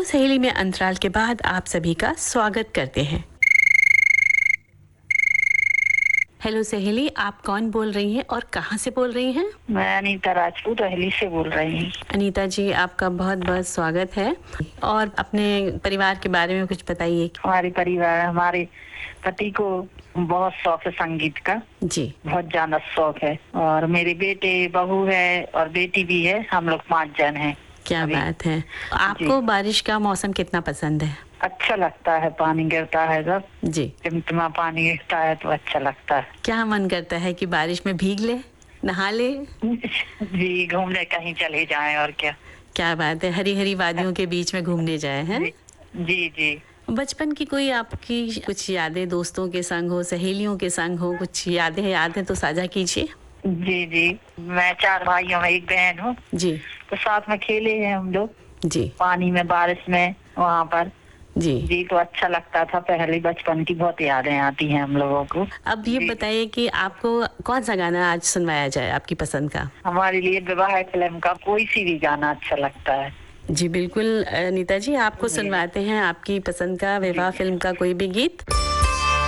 सहेली में अंतराल के बाद आप सभी का स्वागत करते हैं। हेलो सहेली, आप कौन बोल रही हैं और कहाँ से बोल रही हैं? मैं अनीता राजपूत अहली से बोल रही हूँ। अनीता जी, आपका बहुत बहुत स्वागत है और अपने परिवार के बारे में कुछ बताइए। हमारे पति को बहुत शौक है संगीत का जी, बहुत ज्यादा शौक है और मेरे बेटे बहू है और बेटी भी है। हम लोग 5 जन हैं। क्या बात है। आपको बारिश का मौसम कितना पसंद है? अच्छा लगता है, पानी गिरता है जब जी, टिमटिमा पानी गिरता है तो अच्छा लगता है। क्या मन करता है कि बारिश में भीग ले, नहा ले? जी, घूमने कहीं चले जाएं और क्या। क्या बात है, हरी हरी वादियों के बीच में घूमने जाए हैं। जी जी। बचपन की कोई आपकी कुछ यादें दोस्तों के संग हो, सहेलियों के संग हो, कुछ यादें तो साझा कीजिए। जी जी, मैं 4 भाइयों में एक बहन हूँ। जी तो साथ में खेले हैं हम लोग जी पानी में, बारिश में, वहाँ पर। जी जी, तो अच्छा लगता था। पहले बचपन की बहुत यादें आती हैं हम लोगों को। अब ये बताइए कि आपको कौन सा गाना आज सुनवाया जाए आपकी पसंद का? हमारे लिए विवाह फिल्म का कोई सी भी गाना अच्छा लगता है। जी बिल्कुल अनीता जी, आपको सुनवाते हैं आपकी पसंद का विवाह फिल्म का कोई भी गीत।